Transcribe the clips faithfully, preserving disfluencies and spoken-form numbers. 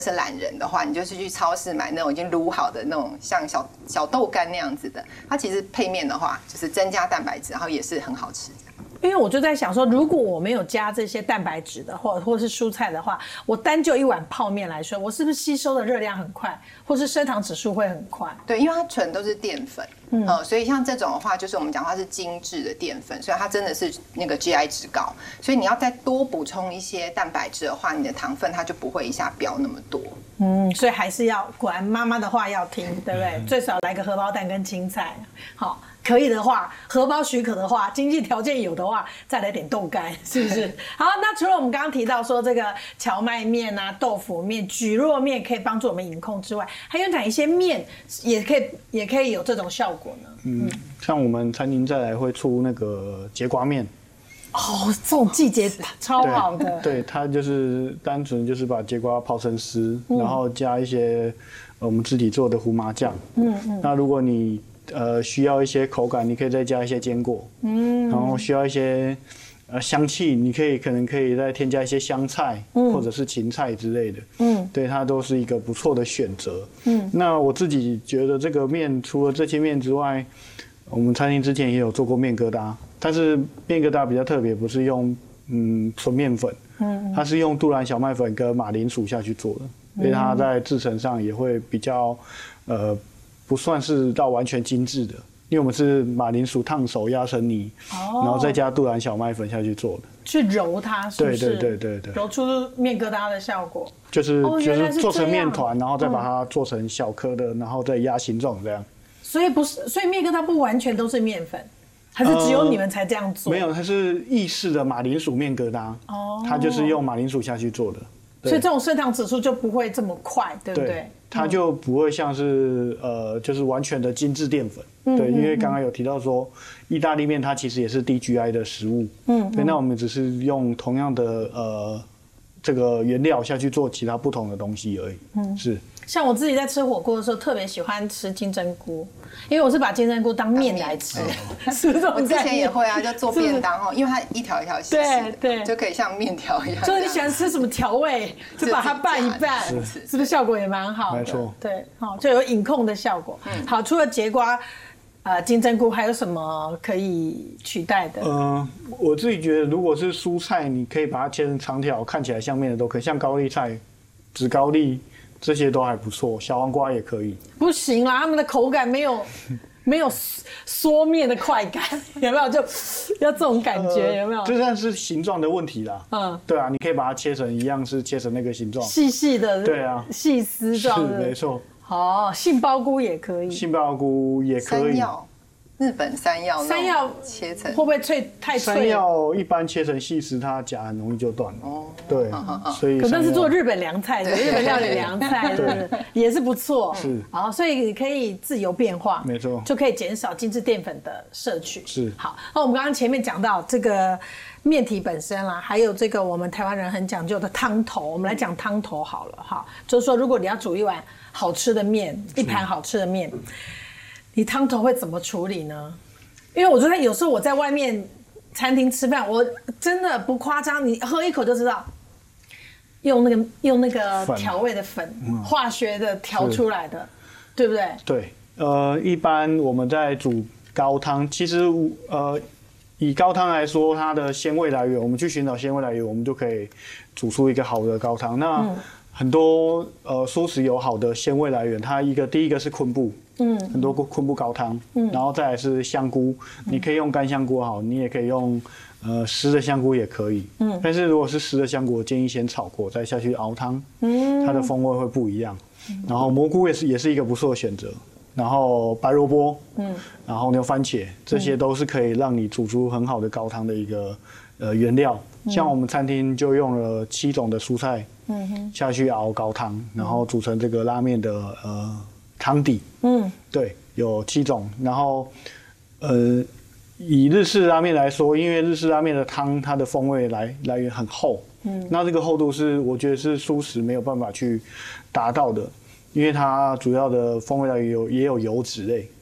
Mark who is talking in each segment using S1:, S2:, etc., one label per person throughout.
S1: 是懒人的话，你就是去超市买那种已经卤好的那种像小小豆干那样子的，它其实配面的话就是增加蛋白质，然后也是很好吃。
S2: 因为我就在想说，如果我没有加这些蛋白质的，或或是蔬菜的话，我单就一碗泡面来说，我是不是吸收的热量很快，或是升糖指数会很快？
S1: 对，因为它纯都是淀粉，嗯、呃，所以像这种的话，就是我们讲它是精致的淀粉，所以它真的是那个 G I 值高，所以你要再多补充一些蛋白质的话，你的糖分它就不会一下飙那么多。
S2: 嗯，所以还是要果然妈妈的话要听，对不对？嗯、最少来个荷包蛋跟青菜，好。可以的话，荷包许可的话，经济条件有的话，再来点豆干，是不是？好，那除了我们刚刚提到说这个荞麦面啊、豆腐面、蒟蒻面可以帮助我们饮控之外，还有哪一些面也可以也可以有这种效果呢？
S3: 嗯，像我们餐厅再来会出那个节瓜面。
S2: 哦，这种季节超好的。
S3: 对，它就是单纯就是把节瓜泡成丝，嗯、然后加一些我们自己做的胡麻酱。嗯嗯。那如果你呃，需要一些口感，你可以再加一些坚果，嗯，然后需要一些呃香气，你可以可能可以再添加一些香菜，嗯，或者是芹菜之类的，嗯，对，它都是一个不错的选择，嗯。那我自己觉得这个面除了这些面之外，我们餐厅之前也有做过面疙瘩，但是面疙瘩比较特别，不是用嗯纯面粉，嗯，它是用杜兰小麦粉跟马铃薯下去做的，所以它在制成上也会比较呃。不算是到完全精致的，因为我们是马铃薯烫熟压成泥，哦、然后再加杜兰小麦粉下去做的，
S2: 去揉它是不是？
S3: 对对对对对，
S2: 揉出面疙瘩的效果。
S3: 就是、哦、就是做成面团，然后再把它做成小颗的，嗯、然后再压形状这样。
S2: 所以不是，所以面疙瘩不完全都是面粉，还是只有你们才这样做？
S3: 呃、没有，它是意式的马铃薯面疙瘩，哦，它就是用马铃薯下去做的。
S2: 所以这种升糖指数就不会这么快，对不对？
S3: 对，它就不会像是呃，就是完全的精致淀粉。嗯、对，因为刚刚有提到说，意大利面它其实也是低 G I 的食物。嗯，对，那我们只是用同样的呃这个原料下去做其他不同的东西而已。嗯，是。
S2: 像我自己在吃火锅的时候，特别喜欢吃金针菇，因为我是把金针菇当面来吃。是这种
S1: 我之前也会啊，就做便当哦，因为它一条一条细细的，
S2: 对对，
S1: 就可以像面条一样。
S2: 就是你喜欢吃什么调味，就把它拌一拌，是不是效果也蛮好的？
S3: 没错，
S2: 对，好就有饮控的效果。嗯，好，除了节瓜。呃，金针菇还有什么可以取代的？
S3: 呃，我自己觉得，如果是蔬菜，你可以把它切成长条，看起来像面的都可以，像高丽菜、紫高丽这些都还不错，小黄瓜也可以。
S2: 不行啦，它们的口感没有没有缩面的快感，有没有？就要这种感觉，呃、有没有？
S3: 这算是形状的问题啦。嗯，对啊，你可以把它切成一样，是切成那个形状，
S2: 细细的，
S3: 对啊，
S2: 细丝状的，
S3: 是没错。
S2: 哦，杏鲍菇也可以，
S3: 杏鲍菇也可以。
S1: 山药，日本山药，
S2: 山药
S1: 切成
S2: 会不会脆太脆？
S3: 山药一般切成细丝，它夹很容易就断了。哦，对，所以
S2: 可能是做日本凉菜的，日本料理凉菜，对，也是不错。
S3: 是，
S2: 好，所以你可以自由变化，
S3: 没错，
S2: 就可以减少精致淀粉的摄取。
S3: 是，
S2: 好，那我们刚刚前面讲到这个面体本身啦，还有这个我们台湾人很讲究的汤头，我们来讲汤头好了哈，就是说如果你要煮一碗好吃的面，一盘好吃的面，你汤头会怎么处理呢？因为我觉得有时候我在外面餐厅吃饭，我真的不夸张，你喝一口就知道，用那个用那个调味的粉，嗯、化学的调出来的，对不对？
S3: 对，呃，一般我们在煮高汤，其实呃，以高汤来说，它的鲜味来源，我们去寻找鲜味来源，我们就可以煮出一个好的高汤。那、嗯很多呃蔬食有好的鲜味来源，它一个第一个是昆布，嗯，很多昆布高汤，嗯，然后再来是香菇，嗯、你可以用干香菇好，你也可以用呃湿的香菇也可以，嗯，但是如果是湿的香菇，我建议先炒过再下去熬汤，嗯，它的风味会不一样。嗯、然后蘑菇也是也是一个不错的选择，然后白萝卜，嗯，然后牛番茄，这些都是可以让你煮出很好的高汤的一个呃原料。像我们餐厅就用了七种的蔬菜。嗯、下去熬高汤，然后煮成这个拉面的呃汤底。嗯，对，有七种。然后呃，以日式拉面来说，因为日式拉面的汤它的风味来来源很厚，嗯，那这个厚度是我觉得是蔬食没有办法去达到的，因为它主要的风味来源有也有油脂类，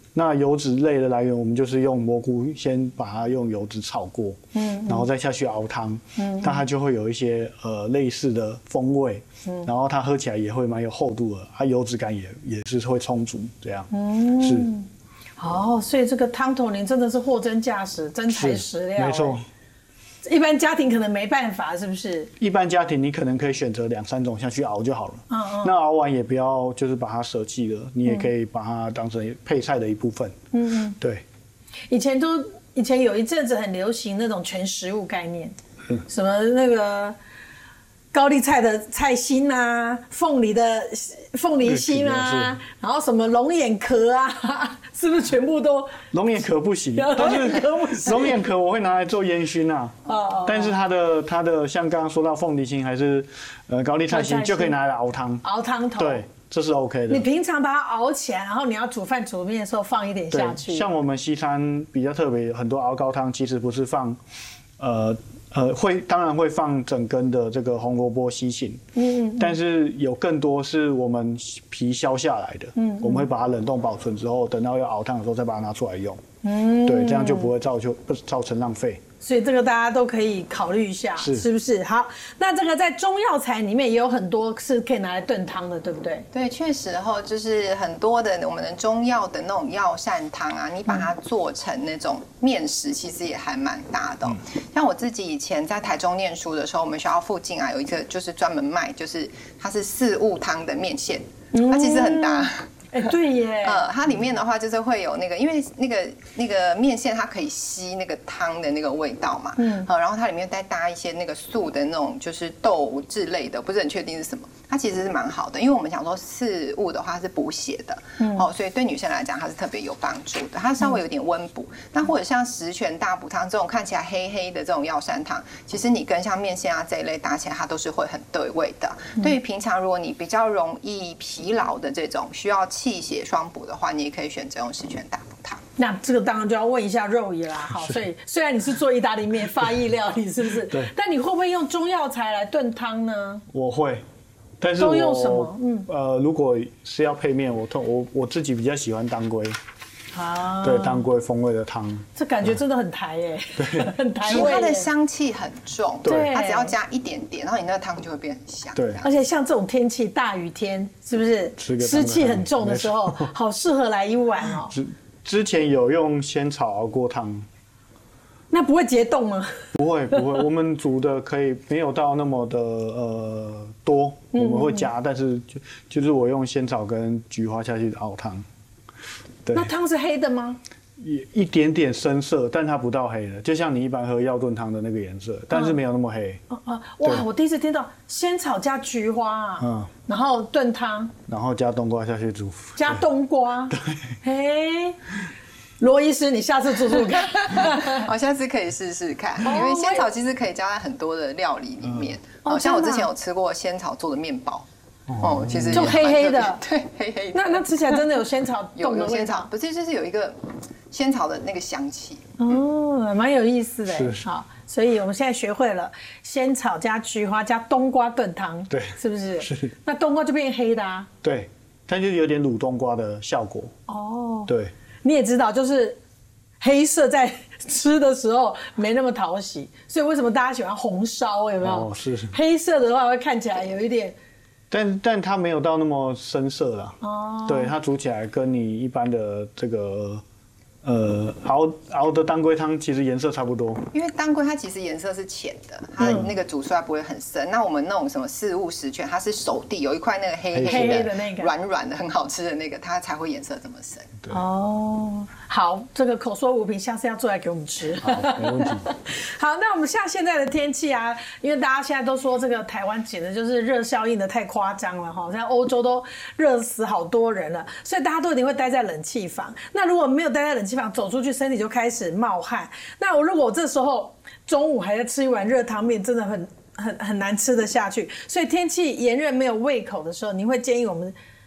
S3: 那油脂类的来源，我们就是用蘑菇先把它用油脂炒过，嗯，然后再下去熬汤，嗯，那它就会有一些呃类似的风味，嗯，然后它喝起来也会蛮有厚度的，它油脂感也也是会充足，这样，嗯，是。
S2: 哦，所以这个汤头您真的是货真价实，真材实料，
S3: 没错。
S2: 一般家庭可能没办法，是不是？
S3: 一般家庭你可能可以选择两三种下去熬就好了。嗯嗯。那熬完也不要就是把它舍弃了，你也可以把它当成配菜的一部分。嗯嗯。对。
S2: 以前都以前有一阵子很流行那种全食物概念，嗯、什么那个高丽菜的菜心啊，凤梨的凤梨心啊，然后什么龙眼壳啊，是不是全部都？
S3: 龙眼壳不行，但是龙眼壳我会拿来做烟熏啊。哦。但是它的它的像刚刚说到凤梨心还是呃高丽菜心就可以拿来熬汤。
S2: 熬汤头。
S3: 对，这是 OK 的。
S2: 你平常把它熬起来，然后你要煮饭煮面的时候放一点下去。
S3: 像我们西餐比较特别，很多熬高汤其实不是放呃。呃，会当然会放整根的这个红萝卜西芹，嗯, 嗯，但是有更多是我们皮削下来的，嗯, 嗯，我们会把它冷冻保存之后，等到要熬汤的时候再把它拿出来用，嗯，对，这样就不会造就不造成浪费。
S2: 所以这个大家都可以考虑一下，是, 是不是？好，那这个在中药材里面也有很多是可以拿来炖汤的，对不对？
S1: 对，确实哈，就是很多的我们的中药的那种药膳汤啊，你把它做成那种面食，其实也还蛮大的、哦。嗯、像我自己以前在台中念书的时候，我们学校附近啊有一个就是专门卖，就是它是四物汤的面线，它其实很大。
S2: 哎，对耶。
S1: 呃，它里面的话就是会有那个，因为那个那个面线它可以吸那个汤的那个味道嘛，嗯，好，然后它里面再搭一些那个素的那种就是豆制类的，不是很确定是什么，它其实是蛮好的，因为我们想说四物的话它是补血的，嗯，哦，所以对女生来讲它是特别有帮助的，它稍微有点温补。那或者像十全大补汤这种看起来黑黑的这种药膳汤，其实你跟像面线啊这一类搭起来，它都是会很对味的。嗯、对于平常如果你比较容易疲劳的这种需要气血双补的话，你也可以选择用十全大补汤。
S2: 那这个当然就要问一下肉姨啦，好，所以虽然你是做意大利面、法意料理，是不是？
S3: 对。
S2: 但你会不会用中药材来炖汤呢？
S3: 我会，但是我
S2: 都用什么？嗯，
S3: 呃，如果是要配面，我我我自己比较喜欢当归。啊，对，当归风味的汤，
S2: 这感觉真的很台耶，对，很台味。
S1: 它的香气很重，对，它只要加一点点，然后你那个汤就会变很香。
S3: 对，
S2: 而且像这种天气，大雨天，是不是湿气很重的时候，好适合来一碗哦。
S3: 之之前有用仙草熬过汤，
S2: 那不会结冻吗？
S3: 不会不会，我们煮的可以没有到那么的呃多，我们会加，但是就就是我用仙草跟菊花下去熬汤。
S2: 那汤是黑的吗？
S3: 一一点点深色，但它不到黑的，就像你一般喝药炖汤的那个颜色，但是没有那么黑。
S2: 哦哦，哇！我第一次听到仙草加菊花啊，嗯，然后炖汤，
S3: 然后加冬瓜下去煮，
S2: 加冬瓜，对，嘿。罗医师，你下次做做看。
S1: 我下次可以试试看，因为仙草其实可以加在很多的料理里面。哦，像我之前有吃过仙草做的面包。哦，其实
S2: 就黑黑的，
S1: 对，黑黑的。
S2: 那那吃起来真的有仙草
S1: 有
S2: 有
S1: 仙草，不是就是有一个仙草的那个香气。
S2: 哦，蛮有意思的。好，所以我们现在学会了仙草加菊花加冬瓜炖汤，
S3: 对，
S2: 是不是？
S3: 是。
S2: 那冬瓜就变黑的啊。
S3: 对，它就有点卤冬瓜的效果。哦，对。
S2: 你也知道，就是黑色在吃的时候没那么讨喜，所以为什么大家喜欢红烧？有没有？
S3: 哦，是。
S2: 黑色的话会看起来有一点。
S3: 但但它没有到那么深色啦，哦，对，它煮起来跟你一般的这个呃熬熬的当归汤其实颜色差不多。
S1: 因为当归它其实颜色是浅的，它的那个煮出来不会很深。嗯、那我们那种什么四物十全，它是手地有一块那个黑黑的那个软软的很好吃的那个，它才会颜色这么深。
S3: 对
S2: 哦，好，这个口说无凭，下次要做来给我们吃。
S3: 好，没问题。
S2: 好，那我们像现在的天气啊，因为大家现在都说这个台湾简直就是热效应的太夸张了哈，像欧洲都热死好多人了，所以大家都一定会待在冷气房。那如果没有待在冷气房，走出去身体就开始冒汗。那我如果我这时候中午还在吃一碗热汤面，真的很很很难吃得下去。所以天气炎热没有胃口的时候，你会建议我们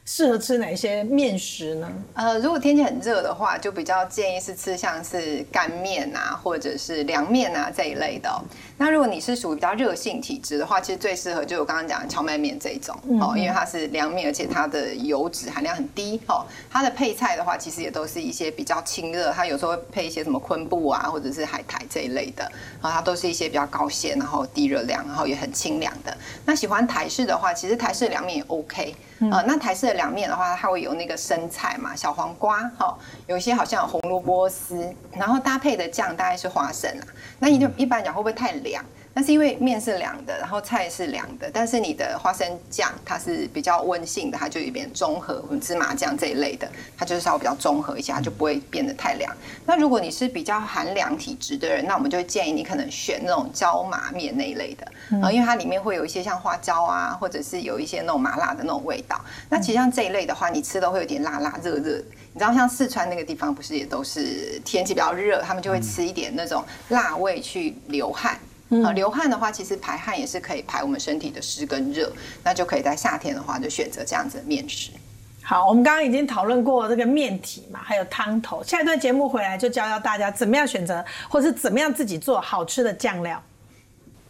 S2: 适合吃哪些面食呢？
S1: 呃，如果天气很热的话，就比较建议是吃像是干面啊，或者是凉面啊这一类的、哦。那如果你是属于比较热性体质的话，其实最适合就是我刚刚讲的荞麦面这一种、嗯、哦，因为它是凉面，而且它的油脂含量很低哦。它的配菜的话，其实也都是一些比较清热，它有时候会配一些什么昆布啊，或者是海苔这一类的，然后它都是一些比较高纤，然后低热量，然后也很清凉的。那喜欢台式的话，其实台式的凉面也 OK。呃，那台式的凉面的话，它会有那个生菜嘛，小黄瓜，哈，有一些好像有红萝卜丝，然后搭配的酱大概是花生啊。那你就一般讲会不会太凉？但是因为面是凉的，然后菜是凉的，但是你的花生酱它是比较温性的，它就有点中和，芝麻酱这一类的，它就是稍微比较中和一下，它就不会变得太凉。那如果你是比较寒凉体质的人，那我们就会建议你可能选那种椒麻面那一类的，嗯、因为它里面会有一些像花椒啊，或者是有一些那种麻辣的那种味道。那其实像这一类的话，你吃的会有点辣辣热热的。你知道像四川那个地方不是也都是天气比较热，他们就会吃一点那种辣味去流汗。呃，流汗的话，其实排汗也是可以排我们身体的湿跟热，那就可以在夏天的话就选择这样子的面食。
S2: 好，我们刚刚已经讨论过这个面体嘛，还有汤头。下一段节目回来就教教大家怎么样选择，或是怎么样自己做好吃的酱料。